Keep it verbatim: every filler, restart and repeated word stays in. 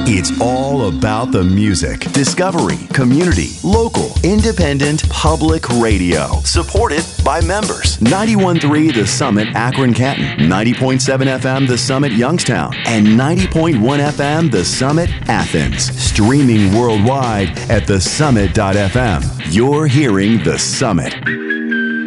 It's all about the music. Discovery, community, local, independent, public radio. Supported by members. ninety-one point three The Summit Akron Canton, ninety point seven F M The Summit Youngstown, and ninety point one F M The Summit Athens. Streaming worldwide at the summit dot f m. You're hearing The Summit.